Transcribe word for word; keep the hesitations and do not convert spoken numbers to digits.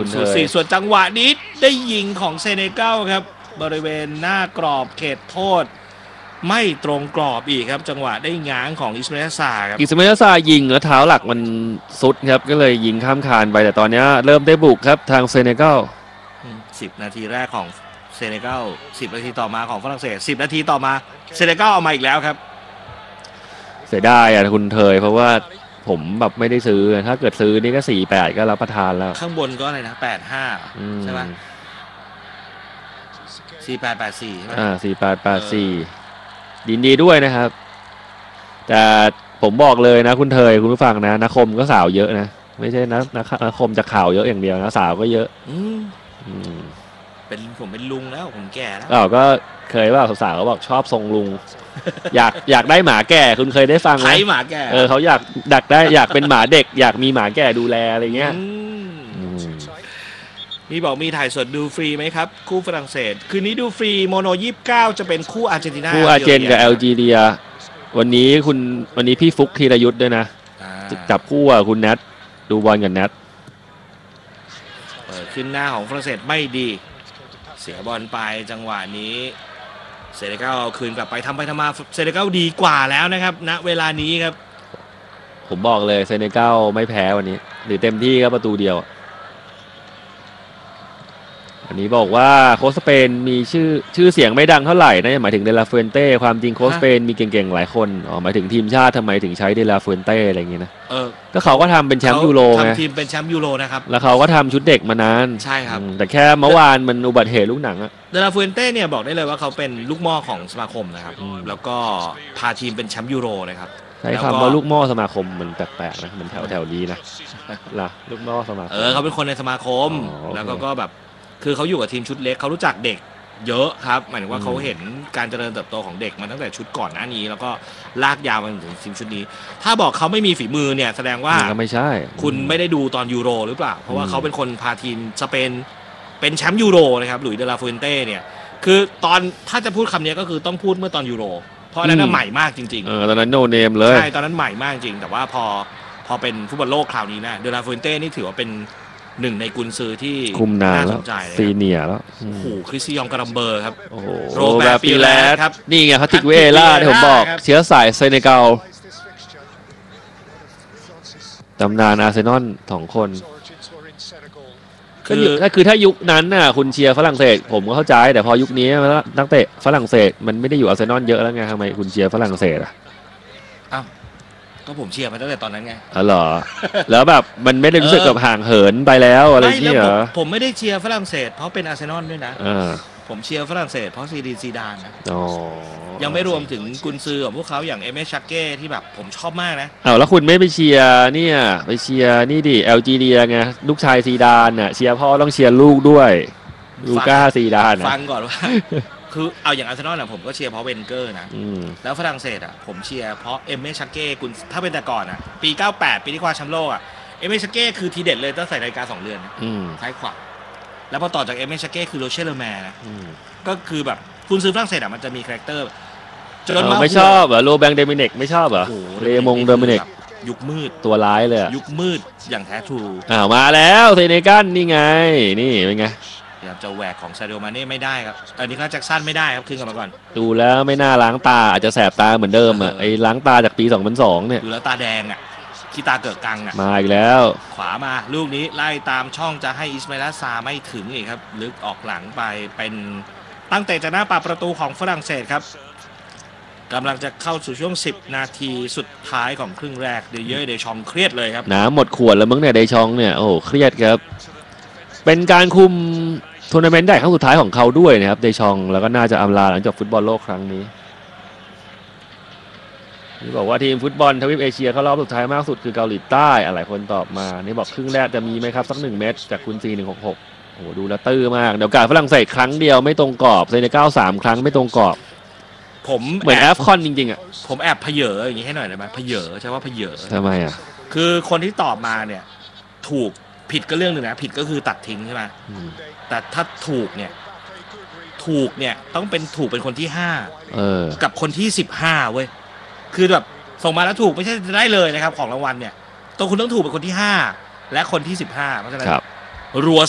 นึ่งศูนย์สี่ส่วนจังหวะนี้ได้ยิงของเซเนกัลครับบริเวณหน้ากรอบเขตโทษไม่ตรงกรอบอีกครับจังหวะได้ง้างของอิสมาอิลซาครับอิสมาอิลซายิงแล้วเท้าหลักมันสุดครับก็เลยยิงข้ามคานไปแต่ตอนนี้เริ่มได้บุกครับทางเซเนกัลสิบนาทีแรกของเซเนกัลสิบนาทีต่อมาของฝรั่งเศสสิบนาทีต่อมาเซเนกัลเอามาอีกแล้วครับเสียดายอ่ะคุณเทยเพราะว่าผมแบบไม่ได้ซื้อถ้าเกิดซื้อนี่ก็สี่แปดก็รับประทานแล้วข้างบนก็อะไรนะแปดห้าใช่ไหมสี่แปดแปดสี่ใช่ไหมอ่าสี่แปดแปดสี่ดีดีด้วยนะครับแต่ผมบอกเลยนะคุณเทยคุณผู้ฟังนะนักคมก็สาวเยอะนะไม่ใช่นะนักคมจะข่าวเยอะอย่างเดียวนะสาวก็เยอะอืมอืมเป็นผมเป็นลุงแล้วผมแก่แล้วอ้าวก็เคยว่าสาวเขาบอกชอบทรงลุงอยากอยากได้หมาแก่คุณเคยได้ฟังไหมใครหมาแก่เออเขาอยากดักได้อยากเป็นหมาเด็กอยากมีหมาแก่ดูแลอะไรเงี้ยมีบอกมีถ่ายสดดูฟรีไหมครับคู่ฝรั่งเศสคืนนี้ดูฟรีโมโนยี่สิบเก้าจะเป็นคู่อาร์เจนตินาคู่อาร์เจนกับแอลจีเรียวันนี้คุณวันนี้พี่ฟุกธีรยุทธ์ด้วยนะจับคู่คุณแนทดูบอลกับแนทเปิดขึ้นหน้าของฝรั่งเศสไม่ดีเสียบอลไปจังหวะนี้เซเนกัลเอาคืนกลับไปทำไปทำมาเซเนกัลดีกว่าแล้วนะครับณเวลานี้ครับผมบอกเลยเซเนกัลไม่แพ้วันนี้หรือเต็มที่ก็ประตูเดียวอันนี้บอกว่าโค้ชสเปนมีชื่อชื่อเสียงไม่ดังเท่าไหร่นะหมายถึงเดลาเฟนเต้ความจริงโค้ชสเปนมีเก่งๆหลายคนอ๋อหมายถึงทีมชาติทำไมถึงใช้เดลาเฟนเต้อะไรอย่างเงี้ยนะเออก็เขาก็ทำเป็นแชมป์ยูโรไงทำทีมเป็นแชมป์ยูโรนะครับแล้วเขาก็ทำชุดเด็กมานานใช่ครับแต่แค่เมื่อวานมันอุบัติเหตุลูกหนังอะเดลาเฟนเต้เนี่ยบอกได้เลยว่าเขาเป็นลูกหม้อของสมาคมนะครับแล้วก็พาทีมเป็นแชมป์ยูโรนะครับใช้คำว่าลูกหม้อสมาคมมันแปลกๆนะมันแถวแถวนี้นะล่ะลูกหม้อสมาคมเออเขาเป็นคนในสมาคมแล้วก็แบบคือเขาอยู่กับทีมชุดเล็กเขารู้จักเด็กเยอะครับหมายถึงว่าเขาเห็นการเจริญเติบโตของเด็กมาตั้งแต่ชุดก่อนหน้านี้แล้วก็ลากยาวมาถึงทีมชุดนี้ถ้าบอกเขาไม่มีฝีมือเนี่ยแสดงว่าไม่ใช่คุณไม่ได้ดูตอนยูโรหรือเปล่าเพราะว่าเขาเป็นคนพาทีมสเปนเป็นแชมป์ยูโรนะครับหลุยส์เดลาฟูเอนเต้เนี่ยคือตอนถ้าจะพูดคำนี้ก็คือต้องพูดเมื่อตอนยูโรเพราะนั้นใหม่มากจริงๆเออตอนนั้นโนเนมเลยใช่ตอนนั้นใหม่มากจริงแต่ว่าพอพอเป็นฟุตบอลโลกคราวนี้นะเดลาฟูเอนเต้นี่ถือว่าเป็นหนึ่งในกุนซือที่คุมนานแล้วซีเนียแล้วโอ้โหคริสซิยองกรัมเบอร์ครับโอ้โหโรเบร์ตปีแลสครับนี่ไงเขาติกเวล่าที่ผมบอกเชื้อสายเซเนกัลตำนานอาร์เซนอลสองคนคือถ้าคือถ้ายุคนั้นน่ะคุณเชียร์ฝรั่งเศสผมก็เข้าใจแต่พอยุคนี้นักเตะฝรั่งเศสมันไม่ได้อยู่อาร์เซนอลเยอะแล้วไงทำไมคุณเชียร์ฝรั่งเศสอ่ะอ้าวก็ผมเชียร์มาตั้งแต่ตอนนั้นไงอ๋อเหรอแล้วแบบมันไม่ได้รู้สึกกับห่างเหินไปแล้วอะไรนี่เหรอผมไม่ได้เชียร์ฝรั่งเศสเพราะเป็นอาร์เซนอลด้วยนะผมเชียร์ฝรั่งเศสเพราะซีดีซีดานนะยังไม่รวมถึงกุนซือของพวกเขาอย่างเอเมชักเก้ที่แบบผมชอบมากนะอ้าวแล้วคุณไม่ไปเชียร์เนี่ยไปเชียร์นี่ดิแอลจีเรียไงลูกชายซีดานน่ะเชียร์พ่อต้องเชียร์ลูกด้วยลูก้าซีดานฟังก่อนว่าคือเอาอย่างอาร์เซนอลน่ะผมก็เชียร์เพราะเวนเกอร์นะแล้วฝรั่งเศสอ่ะผมเชียร์เพราะเอเมชักเก้กุนถ้าเป็นแต่ก่อนอ่ะปีเก้าแปดปีที่คว้าแชมป์โลกอ่ะเอเมชักเก้คือทีเด็ดเลยต้องใส่นาฬิกาสองเรือนซ้ายขวาแล้วพอต่อจากเอเมชักเก้คือโรเชลเลอร์แมร์นะก็คือแบบกุนซือฝรั่งเศสอ่ะมันจะมีคาแรคเตอร์จนมาไม่ชอบเหรอโรแบงเดมิเนกไม่ชอบเหรอเรมงเดมิเนกยุคมืดตัวร้ายเลยยุคมืดอย่างแท้ทรูอ้าวมาแล้วเซเนกัลนี่ไงนี่เป็นไงพยายามจะแหวกของซาดิโอ มาเน่ไม่ได้ครับอันนี้ก็แจ็คสันไม่ได้ครับขึ้นกลับมาก่อนดูแล้วไม่น่าล้างตาอาจจะแสบตาเหมือนเดิมอ่ะไอ้ล้างตาจากปีสองพันสองเนี่ยดูแล้วตาแดงอ่ะขี้ตาเกิดกังอ่ะมาอีกแล้วขวามาลูกนี้ไล่ตามช่องจะให้อิสมาอิลซาไม่ถึงอีกครับลึกออกหลังไปเป็นตั้งแต่จะหน้าปาประตูของฝรั่งเศสครับกำลังจะเข้าสู่ช่วงสิบนาทีสุดท้ายของครึ่งแรกเดเยอร์เดชองเครียดเลยครับน้ำหมดขวดแล้วมั้งเนี่ยเดชองเนี่ยโอ้เครียดครับเป็นการคุมทัวร์นาเมนต์ใหญ่ครั้งสุดท้ายของเขาด้วยนะครับเดชองแล้วก็น่าจะอำลาหลังจากฟุตบอลโลกครั้งนี้นี่บอกว่าทีมฟุตบอลทวีปเอเชียเข้ารอบสุดท้ายมากสุดคือเกาหลีใต้หลายคนตอบมานี่บอกครึ่งแรกจะมีไหมครับสักหนึ่งเม็ดจากคุณซีหนึ่งหกหกโอ้ดูแลตื้อมากเดี๋ยวการฝรั่งเศสครั้งเดียวไม่ตรงกรอบเซเนกัลสามครั้งไม่ตรงกรอบผมเหมือนแอฟคอนจริงๆอ่ะผมแอบเพเยออย่างนี้ให้หน่อยได้ไหมเพเยอใช่ว่าเพเยอทำไมอ่ะคือคนที่ตอบมาเนี่ยถูกผิดก็เรื่องหนึ่งนะผิดก็คือตัดทิ้งใช่ไหมแต่ถ้าถูกเนี่ยถูกเนี่ยต้องเป็นถูกเป็นคนที่ห้ากับคนที่สิบห้าเว้ยคือแบบส่งมาแล้วถูกไม่ใช่จะได้เลยนะครับของรางวัลเนี่ยตัวคุณต้องถูกเป็นคนที่ห้าและคนที่สิบห้าเพราะฉะนั้นรัว